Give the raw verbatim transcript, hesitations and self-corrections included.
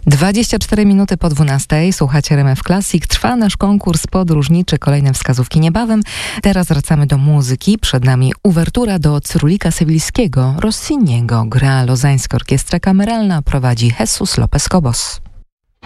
dwadzieścia cztery minuty po dwunastej. Słuchacie R M F Classic. Trwa nasz konkurs podróżniczy. Kolejne wskazówki niebawem. Teraz wracamy do muzyki. Przed nami uwertura do Cyrulika Sewilskiego, Rossiniego. Gra Lozańska Orkiestra Kameralna. Prowadzi Jesus Lopez Cobos.